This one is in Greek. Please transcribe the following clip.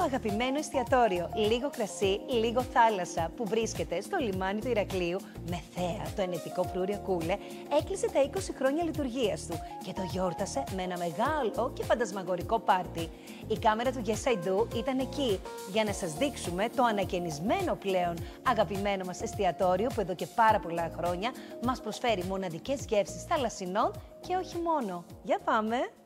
αγαπημένο εστιατόριο, λίγο κρασί, λίγο θάλασσα, που βρίσκεται στο λιμάνι του Ηρακλείου με θέα το ενετικό φρούρι Ακούλε, έκλεισε τα 20 χρόνια λειτουργίας του και το γιόρτασε με ένα μεγάλο και φαντασμαγορικό πάρτι. Η κάμερα του Yes I Do ήταν εκεί για να σας δείξουμε το ανακαινισμένο πλέον αγαπημένο μας εστιατόριο που εδώ και πάρα πολλά χρόνια μας προσφέρει μοναδικές γεύσεις θαλασσινών και όχι μόνο. Για πάμε!